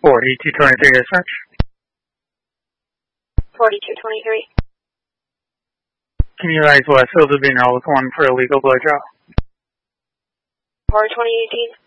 4223 is search. 4223. Can you rise West Hills of Being with one for a legal blowjob? Or 2018.